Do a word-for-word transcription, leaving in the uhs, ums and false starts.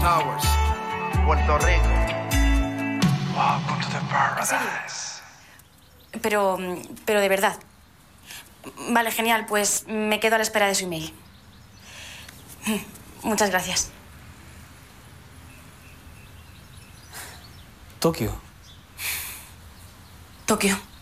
Towers, Puerto Rico. Welcome to the paradise. Pero, pero de verdad. Vale, genial, pues me quedo a la espera de su email. Muchas gracias. Tokio. Tokio.